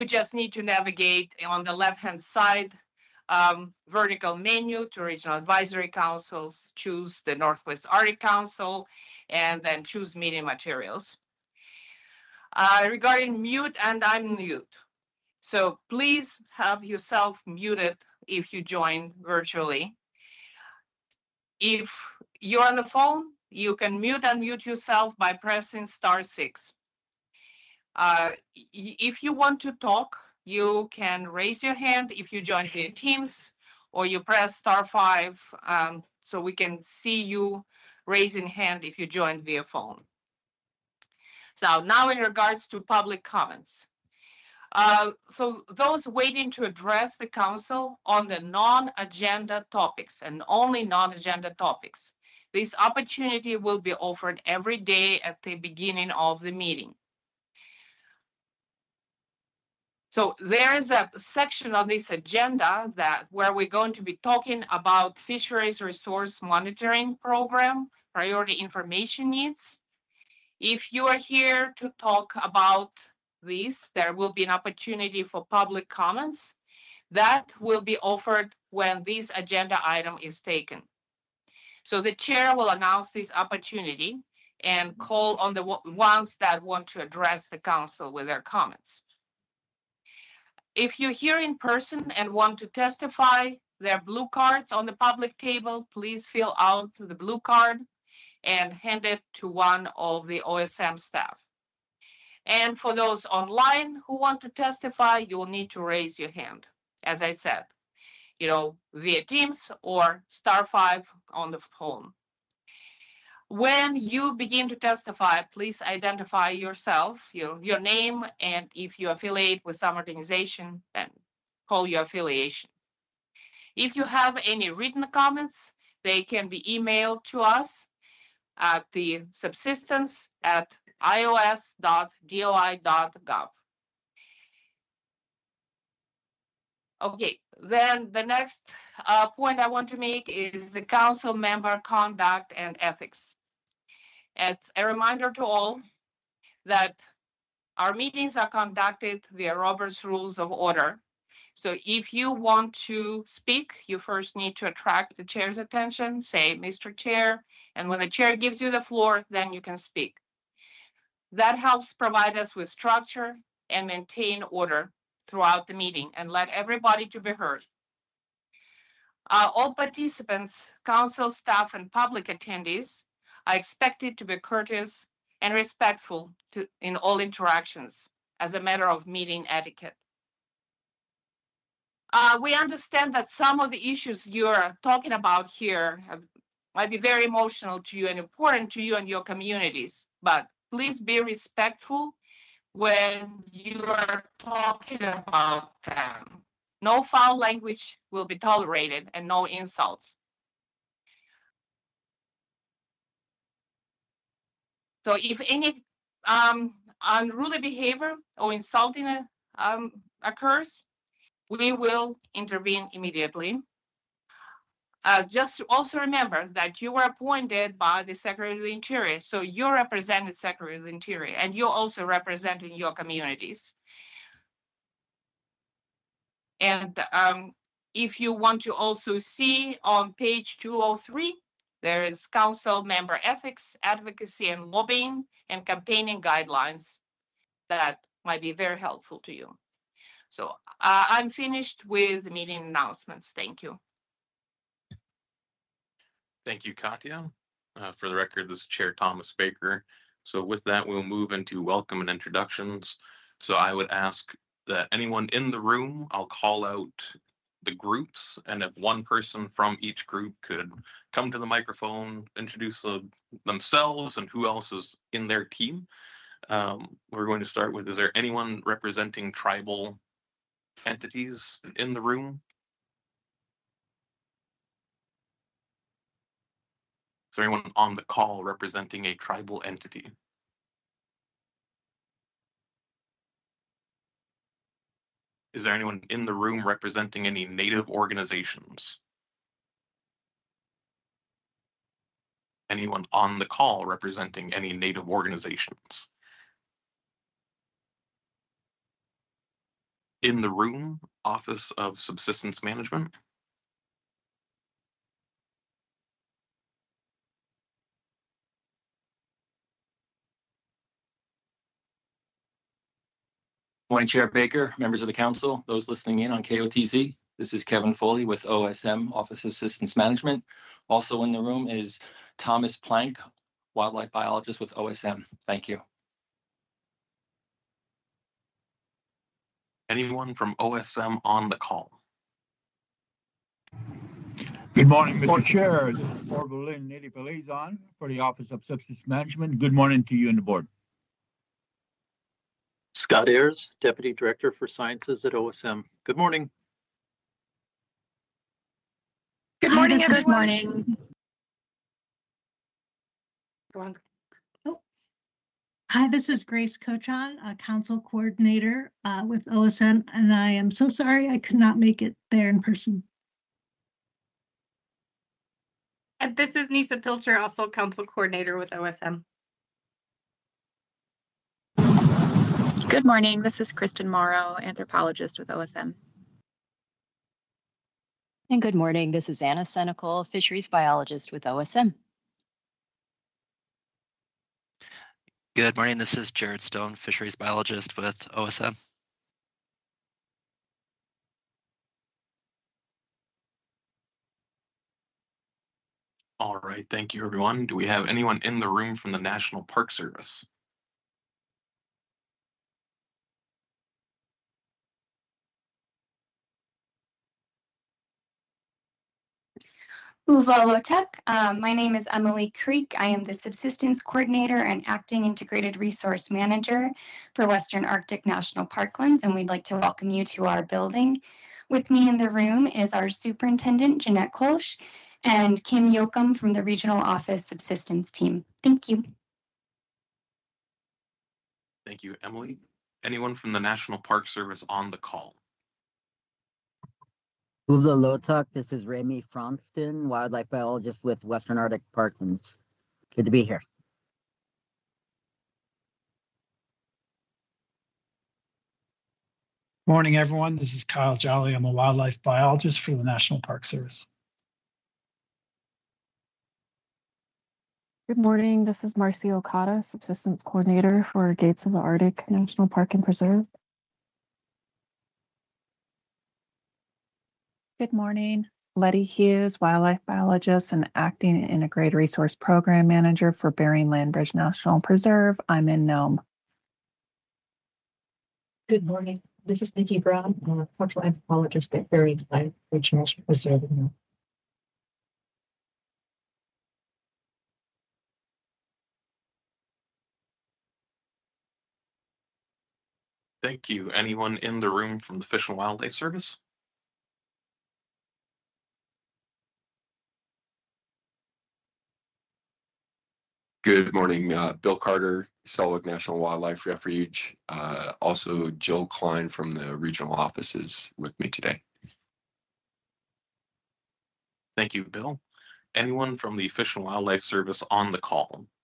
just need to navigate on the left-hand side, vertical menu to regional advisory councils, choose the Northwest Arctic Council, and then choose meeting materials. Regarding mute and unmute, so please have yourself muted if you join virtually. If you're on the phone, you can mute and unmute yourself by pressing *6. If you want to talk, you can raise your hand if you join via Teams, or you press *5 so we can see you raising hand if you joined via phone. So now in regards to public comments. So those waiting to address the council on the non-agenda topics and only non-agenda topics, this opportunity will be offered every day at the beginning of the meeting. So there is a section on this agenda where we're going to be talking about fisheries resource monitoring program, priority information needs. If you are here to talk about this, there will be an opportunity for public comments that will be offered when this agenda item is taken. So the chair will announce this opportunity and call on the ones that want to address the council with their comments. If you're here in person and want to testify, there are blue cards on the public table. Please fill out the blue card and hand it to one of the OSM staff. And for those online who want to testify, you will need to raise your hand, as I said, via Teams or *5 on the phone. When you begin to testify, please identify yourself, your name, and if you affiliate with some organization, then call your affiliation. If you have any written comments, they can be emailed to us at the subsistence@ios.doi.gov. Okay, then the next point I want to make is the council member conduct and ethics. It's a reminder to all that our meetings are conducted via Robert's Rules of Order. So if you want to speak, you first need to attract the chair's attention, say, Mr. Chair, and when the chair gives you the floor, then you can speak. That helps provide us with structure and maintain order throughout the meeting and let everybody to be heard. All participants, council staff, and public attendees are expected to be courteous and respectful in all interactions as a matter of meeting etiquette. We understand that some of the issues you're talking about here might be very emotional to you and important to you and your communities, but please be respectful when you are talking about them. No foul language will be tolerated and no insults. So if any unruly behavior or insulting occurs, we will intervene immediately. Just also remember that you were appointed by the Secretary of the Interior, so you represent the Secretary of the Interior, and you're also representing your communities. And if you want to also see on page 203, there is council member ethics, advocacy, and lobbying, and campaigning guidelines that might be very helpful to you. So I'm finished with the meeting announcements. Thank you. Thank you, Katya. For the record, this is Chair Thomas Baker. So with that, we'll move into welcome and introductions. So I would ask that anyone in the room, I'll call out the groups, and if one person from each group could come to the microphone, introduce themselves and who else is in their team. We're going to start with, is there anyone representing tribal entities in the room? Is there anyone on the call representing a tribal entity? Is there anyone in the room representing any Native organizations? Anyone on the call representing any Native organizations? in the room, Office of Subsistence Management? Morning, Chair Baker, members of the council, those listening in on KOTZ. This is Kevin Foley with OSM, Office of Assistance Management. Also in the room is Thomas Plank, wildlife biologist with OSM. Thank you. Anyone from OSM on the call? Good morning, Mr. Chair. This is Orville Lynn, Native Liaison for the Office of Subsistence Management. Good morning to you and the board. Scott Ayers, Deputy Director for Sciences at OSM. Good morning. Good morning, Hi, everyone. Good morning. Go on. Hi, this is Grace Cochon, a council coordinator with OSM, and I am so sorry I could not make it there in person. And this is Nisa Pilcher, also council coordinator with OSM. Good morning. This is Kristen Morrow, anthropologist with OSM. And good morning. This is Anna Senecal, fisheries biologist with OSM. Good morning. This is Jared Stone, fisheries biologist with OSM. All right, thank you, everyone. Do we have anyone in the room from the National Park Service? Uvalotek. My name is Emily Creek. I am the Subsistence Coordinator and Acting Integrated Resource Manager for Western Arctic National Parklands, and we'd like to welcome you to our building. With me in the room is our Superintendent, Jeanette Kolsch, and Kim Yoakum from the Regional Office Subsistence Team. Thank you. Thank you, Emily. Anyone from the National Park Service on the call? Uvalotek, this is Remy Fronston, wildlife biologist with Western Arctic Parklands. Good to be here. Morning, everyone. This is Kyle Jolly. I'm a wildlife biologist for the National Park Service. Good morning. This is Marcy Okada, Subsistence Coordinator for Gates of the Arctic National Park and Preserve. Good morning. Letty Hughes, wildlife biologist and acting integrated resource program manager for Bering Land Bridge National Preserve. I'm in Nome. Good morning. This is Nikki Brown, cultural anthropologist at Bering Land Bridge National Preserve in Nome. Thank you. Anyone in the room from the Fish and Wildlife Service? Good morning, Bill Carter, Selwyn National Wildlife Refuge. Also, Jill Klein from the regional offices with me today. Thank you, Bill. Anyone from the Fish and Wildlife Service on the call?